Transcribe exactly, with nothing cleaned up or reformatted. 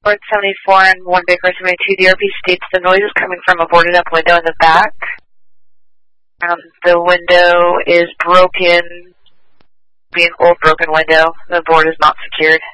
Port seventy-four and one Baker seventy-two, D R P states the noise is coming from a boarded up window in the back. Um, the window is broken, being an old broken window. The board is not secured.